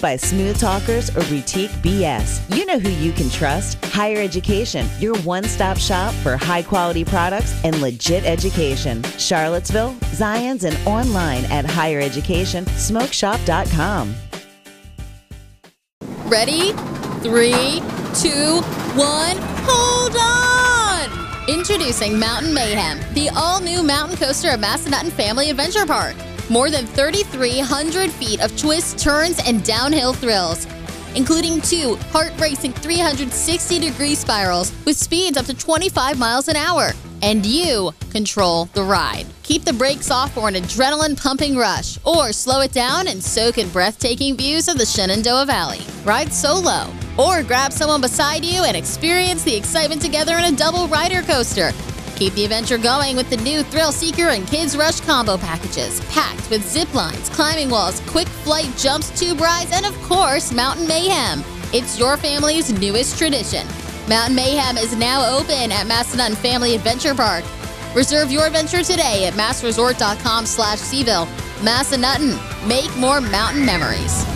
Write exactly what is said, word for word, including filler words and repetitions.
by smooth talkers or boutique B S. You know who you can trust. Higher Education, your one-stop shop for high-quality products and legit education. Charlottesville, Zions, and online at higher education smoke shop dot com. Ready? Three, two, one, hold on! Introducing Mountain Mayhem, the all-new mountain coaster at Massanutten Family Adventure Park. More than thirty-three hundred feet of twists, turns, and downhill thrills, including two heart-racing three hundred sixty degree spirals with speeds up to twenty-five miles an hour. And you control the ride. Keep the brakes off for an adrenaline-pumping rush, or slow it down and soak in breathtaking views of the Shenandoah Valley. Ride solo, or grab someone beside you and experience the excitement together in a double rider coaster. Keep the adventure going with the new Thrill Seeker and Kids Rush combo packages, packed with zip lines, climbing walls, quick flight jumps, tube rides, and of course, Mountain Mayhem. It's your family's newest tradition. Mountain Mayhem is now open at Massanutten Family Adventure Park. Reserve your adventure today at mass resort dot com slash Seville. Massanutten, make more mountain memories.